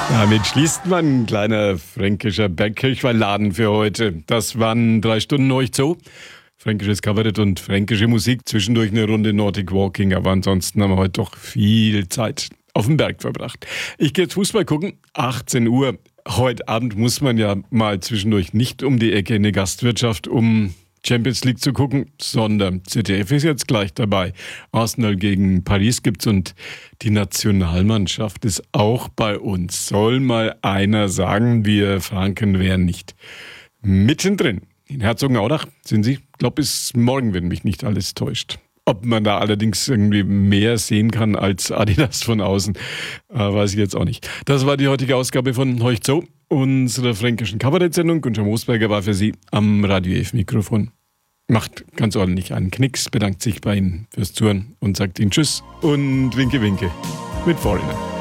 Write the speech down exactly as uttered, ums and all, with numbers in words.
Damit schließt man ein kleiner fränkischer Bergkirchweihladen für heute. Das waren drei Stunden euch Zoo. Fränkisches Kabarett und fränkische Musik. Zwischendurch eine Runde Nordic Walking. Aber ansonsten haben wir heute doch viel Zeit auf dem Berg verbracht. Ich gehe jetzt Fußball gucken. achtzehn Uhr. Heute Abend muss man ja mal zwischendurch nicht um die Ecke in eine Gastwirtschaft, um Champions League zu gucken, sondern Z D F ist jetzt gleich dabei. Arsenal gegen Paris gibt's und die Nationalmannschaft ist auch bei uns. Soll mal einer sagen, wir Franken wären nicht mittendrin. In Herzogenaurach sind sie, ich glaube bis morgen, wenn mich nicht alles täuscht. Ob man da allerdings irgendwie mehr sehen kann als Adidas von außen, äh, weiß ich jetzt auch nicht. Das war die heutige Ausgabe von Heuch Zoo, unserer fränkischen Kabarettsendung. Gunther Moosberger war für Sie am Radio elf Mikrofon. Macht ganz ordentlich einen Knicks, bedankt sich bei Ihnen fürs Zuhören und sagt Ihnen Tschüss und Winke Winke mit Foreigner.